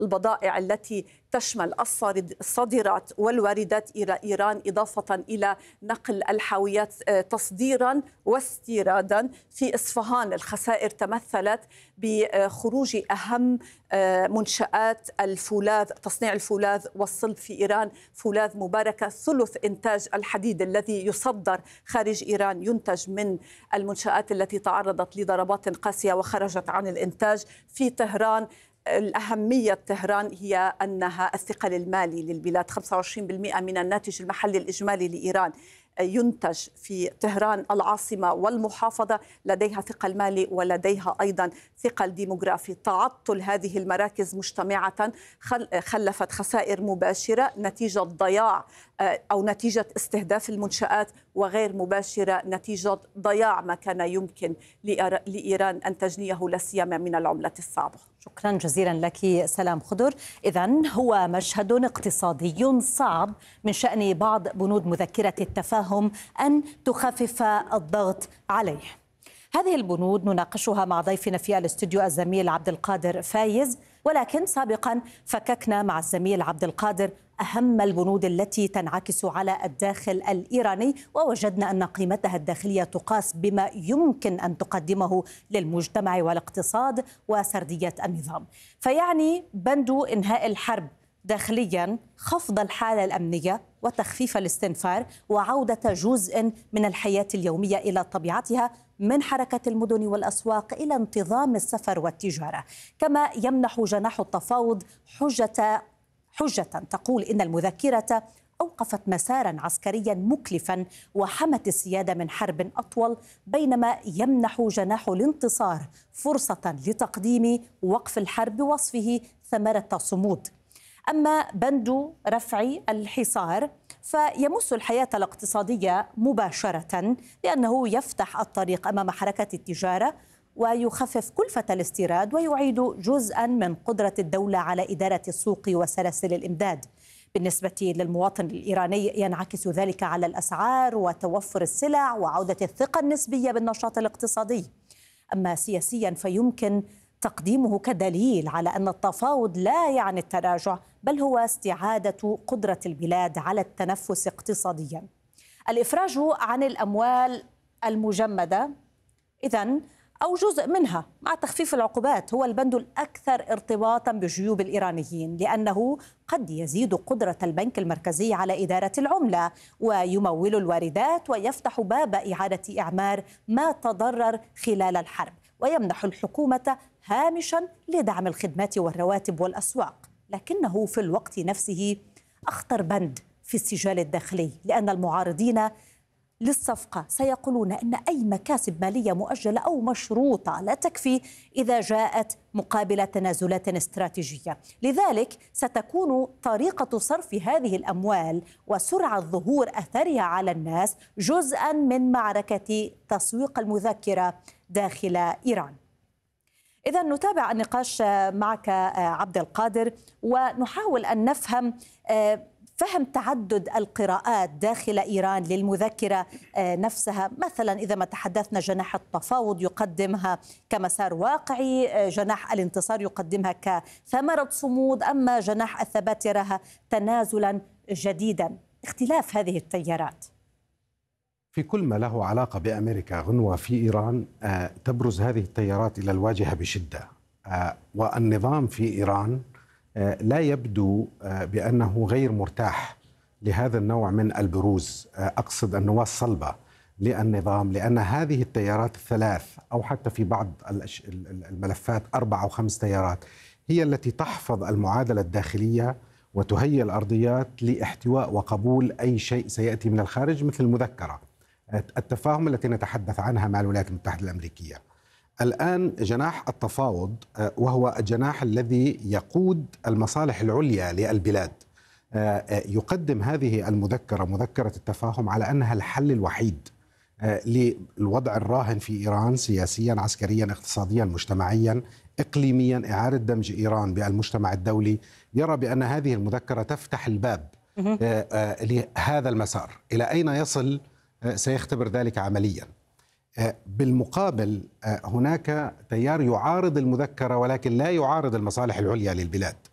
البضائع التي تشمل الصادرات والواردات إلى إيران، إضافة إلى نقل الحاويات تصديرا واستيرادا. في إصفهان الخسائر تمثلت بخروج أهم منشآت الفولاذ، تصنيع الفولاذ والصلب في إيران. فولاذ مباركة ثلث إنتاج الحديد الذي يصدر خارج إيران ينتج من المنشآت التي تعرضت لضربات قاسية وخرجت عن الإنتاج. في طهران الأهمية طهران هي أنها الثقل المالي للبلاد، 25% من الناتج المحلي الإجمالي لإيران ينتج في طهران العاصمة والمحافظة، لديها ثقل مالي ولديها أيضا ثقل ديموغرافي. تعطل هذه المراكز مجتمعة خلفت خسائر مباشرة نتيجة ضياع أو نتيجة استهداف المنشآت، وغير مباشرة نتيجة ضياع ما كان يمكن لإيران أن تجنيه لا سيما من العملة الصعبة. شكرا جزيلا لك سلام خضر. إذن هو مشهد اقتصادي صعب من شأن بعض بنود مذكرة التفاهم أن تخفف الضغط عليه. هذه البنود نناقشها مع ضيفنا في الاستوديو الزميل عبد القادر فايز، ولكن سابقا فككنا مع الزميل عبد القادر أهم البنود التي تنعكس على الداخل الإيراني، ووجدنا أن قيمتها الداخلية تقاس بما يمكن أن تقدمه للمجتمع والاقتصاد وسردية النظام. فيعني بند إنهاء الحرب داخليا خفض الحالة الأمنية وتخفيف الاستنفار وعودة جزء من الحياة اليومية إلى طبيعتها، من حركة المدن والأسواق إلى انتظام السفر والتجارة. كما يمنح جناح التفاوض حجة تقول إن المذكرة أوقفت مسارا عسكريا مكلفا وحمت السيادة من حرب أطول، بينما يمنح جناح الانتصار فرصة لتقديم وقف الحرب بوصفه ثمرة صمود. أما بند رفع الحصار فيمس الحياة الاقتصادية مباشرة، لأنه يفتح الطريق أمام حركة التجارة ويخفف كلفة الاستيراد ويعيد جزءا من قدرة الدولة على إدارة السوق وسلاسل الإمداد. بالنسبة للمواطن الإيراني ينعكس ذلك على الأسعار وتوفر السلع وعودة الثقة النسبية بالنشاط الاقتصادي. أما سياسيا فيمكن تقديمه كدليل على أن التفاوض لا يعني التراجع، بل هو استعادة قدرة البلاد على التنفس اقتصاديا. الإفراج عن الأموال المجمدة إذن أو جزء منها مع تخفيف العقوبات هو البند الأكثر ارتباطا بجيوب الإيرانيين، لأنه قد يزيد قدرة البنك المركزي على إدارة العملة ويمول الواردات ويفتح باب إعادة إعمار ما تضرر خلال الحرب، ويمنح الحكومة هامشا لدعم الخدمات والرواتب والأسواق. لكنه في الوقت نفسه أخطر بند في السجال الداخلي، لأن المعارضين للصفقة سيقولون أن أي مكاسب مالية مؤجلة أو مشروطة لا تكفي إذا جاءت مقابل تنازلات استراتيجية. لذلك ستكون طريقة صرف هذه الأموال وسرعة ظهور أثرها على الناس جزءا من معركة تسويق المذكرة داخل إيران. إذا نتابع النقاش معك عبد القادر ونحاول أن نفهم فهم تعدد القراءات داخل إيران للمذكرة نفسها. مثلا إذا ما تحدثنا جناح التفاوض يقدمها كمسار واقعي، جناح الانتصار يقدمها كثمرة صمود، أما جناح الثبات يراها تنازلا جديدا. اختلاف هذه التيارات في كل ما له علاقة بأمريكا غنوة في إيران تبرز هذه التيارات إلى الواجهة بشدة، والنظام في إيران لا يبدو بأنه غير مرتاح لهذا النوع من البروز، أقصد النواة الصلبة للنظام، لأن هذه التيارات الثلاث أو حتى في بعض الملفات 4 أو 5 تيارات هي التي تحفظ المعادلة الداخلية وتهيئ الأرضيات لاحتواء وقبول أي شيء سيأتي من الخارج، مثل المذكرة التفاهم التي نتحدث عنها مع الولايات المتحدة الأمريكية. الآن جناح التفاوض وهو الجناح الذي يقود المصالح العليا للبلاد يقدم هذه المذكرة، مذكرة التفاهم، على أنها الحل الوحيد للوضع الراهن في إيران سياسيا، عسكريا، اقتصاديا، مجتمعيا، إقليميا، إعادة دمج إيران بالمجتمع الدولي. يرى بأن هذه المذكرة تفتح الباب لهذا المسار. إلى أين يصل سيختبر ذلك عمليا. بالمقابل هناك تيار يعارض المذكرة ولكن لا يعارض المصالح العليا للبلاد،